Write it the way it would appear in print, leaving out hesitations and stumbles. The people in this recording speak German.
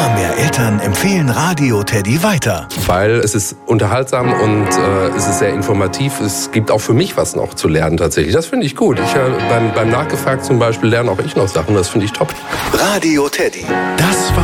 Immer mehr Eltern empfehlen Radio Teddy weiter. Weil es ist unterhaltsam und es ist sehr informativ. Es gibt auch für mich was noch zu lernen tatsächlich. Das finde ich gut. Beim Nachgefragt zum Beispiel lerne auch ich noch Sachen. Das finde ich top. Radio Teddy. Das war